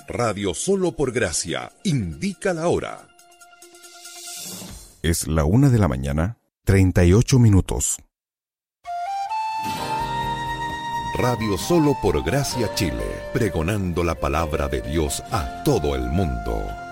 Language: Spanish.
Radio Solo por Gracia indica la hora. Es la 1:38 a.m. Radio Solo por Gracia Chile, pregonando la palabra de Dios a todo el mundo.